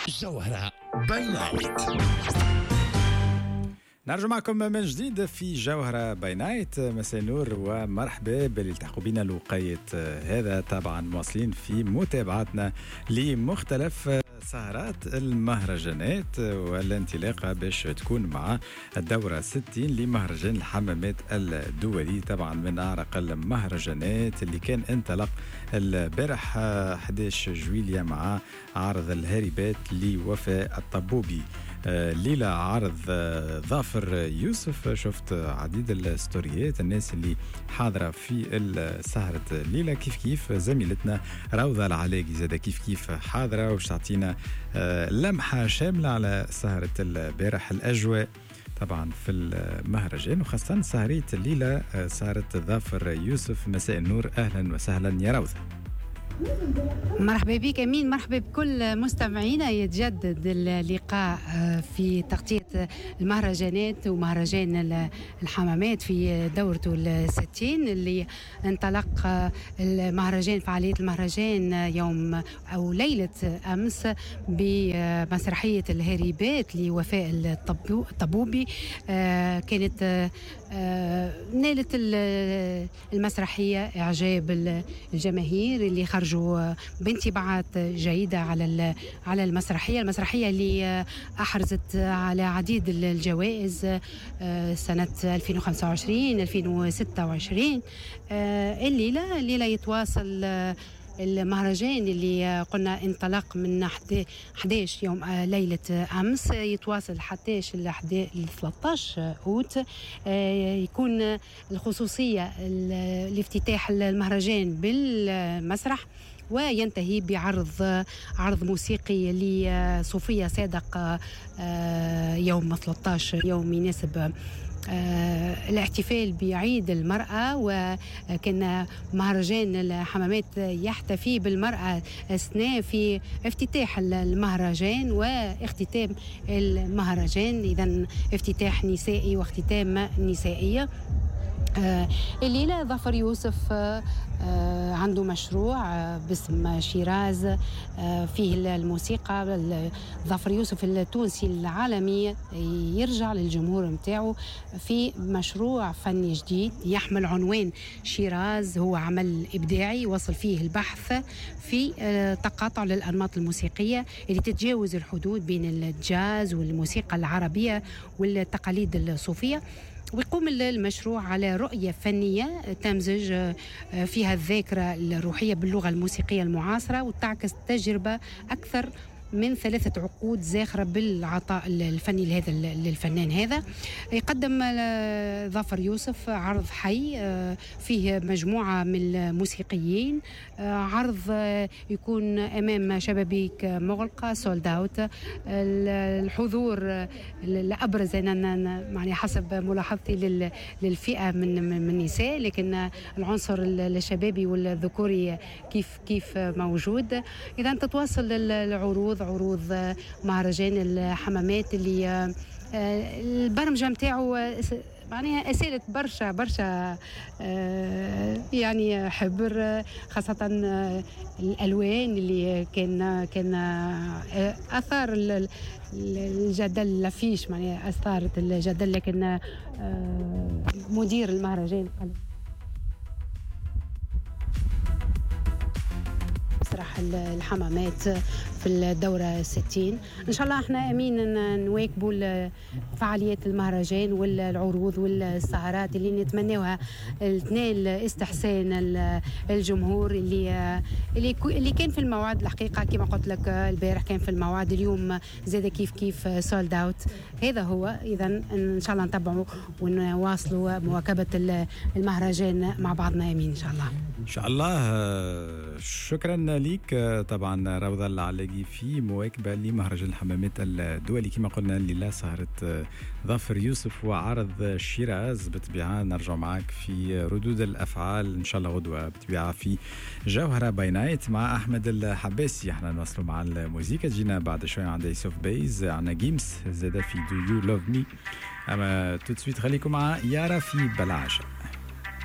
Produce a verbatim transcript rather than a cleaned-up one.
جوهرة باي نايت. نرجع معكم من جديد في جوهرة باي نايت. مساء النور ومرحبا باللي التحقوا بنا لوقيت هذا. طبعا مواصلين في متابعتنا لمختلف سهرات المهرجانات والانطلاقة باش تكون مع الدورة ستين لمهرجان الحمامات الدولي، طبعا من أعرق المهرجانات اللي كان انطلق البارح أحد عشر جويلية مع عرض الهاربات لوفاء الطبوبي. ليلة عرض ظافر يوسف، شفت عديد الستوريات الناس اللي حاضرة في السهرة الليلة، كيف كيف زميلتنا روضة العلاقي زادة كيف كيف حاضرة وش تعطينا لمحة شاملة على سهرة البارح، الأجواء طبعا في المهرجان وخاصة سهرية الليلة سهرة ظافر يوسف. مساء النور، أهلا وسهلا يا روضة. مرحبا بك أمين، مرحبا بكل مستمعينا. يتجدد اللقاء في تغطية المهرجانات ومهرجان الحمامات في دورته الستين اللي انطلق المهرجان، فعالية المهرجان يوم أو ليلة أمس بمسرحية الهاربات لوفاء الطبوبي. كانت نالت المسرحية إعجاب الجماهير اللي خرجوا بانطباعات جيدة على على المسرحية المسرحية اللي أحرزت على عديد الجوائز سنة ألفين وخمسة وعشرين ألفين وستة وعشرين. الليلة الليلة يتواصل المهرجان اللي قلنا انطلق من أحد عشر يوم ليلة أمس، يتواصل حتى ل ثلاثة عشر أوت. يكون الخصوصية لافتتاح المهرجان بالمسرح وينتهي بعرض عرض موسيقي لصوفية صادق يوم ثلاثة عشر، يوم يناسب آه الاحتفال بعيد المرأة. وكان مهرجان الحمامات يحتفي بالمرأة أثناء في افتتاح المهرجان واختتام المهرجان، إذن افتتاح نسائي واختتام نسائية. آه الليلة ظافر يوسف آه آه عنده مشروع آه باسم شيراز آه فيه الموسيقى. ظافر يوسف التونسي العالمي يرجع للجمهور متاعه في مشروع فني جديد يحمل عنوان شيراز. هو عمل إبداعي وصل فيه البحث في آه تقاطع للأنماط الموسيقية اللي تتجاوز الحدود بين الجاز والموسيقى العربية والتقاليد الصوفية. ويقوم المشروع على رؤية فنية تمزج فيها الذاكرة الروحية باللغة الموسيقية المعاصرة وتعكس تجربة أكثر من ثلاثة عقود زاخرة بالعطاء الفني لهذا للفنان هذا. يقدم ظافر يوسف عرض حي فيه مجموعة من الموسيقيين، عرض يكون أمام شبابيك مغلقة سولد اوت. الحضور الأبرز أنا يعني حسب ملاحظتي للفئة من من النساء، لكن العنصر الشبابي والذكوري كيف كيف موجود. إذا تتواصل العروض عروض مهرجان الحمامات اللي البرمجة متاعه معناها أسالت برشا برشا يعني حبر، خاصة الألوان اللي كان كان أثار الجدل الافيش، معناها أثارت الجدل، لكن مدير المهرجان قال مسرح الحمامات في الدورة الستين. إن شاء الله إحنا أمين نواكبوا فعاليات المهرجان والعروض والسهرات اللي نتمناوها تنال استحسان الجمهور اللي اللي اللي كان في الموعد. الحقيقة كما قلت لك البارح كان في الموعد، اليوم زاد كيف كيف سولد اوت. هذا هو. إذا إن شاء الله نتبعوا ونواصلوا مواكبة المهرجان مع بعضنا أمين إن شاء الله. إن شاء الله. شكرا ليك طبعا روضة العلاقي في مواكبة لمهرجان الحمامات الدولي. كما قلنا الليلة سهرة ظافر يوسف وعرض شيراز. بطبيعة نرجع معك في ردود الأفعال إن شاء الله غدوة بطبيعة في جوهرة باي نايت مع أحمد الحباسي. احنا نوصلوا مع الموسيقى، جينا بعد شوية عند يوسف بيز، عنا جيمس زادة في دو يو لوف مي. أما تو سويت خليكم مع يارا في بلعشة.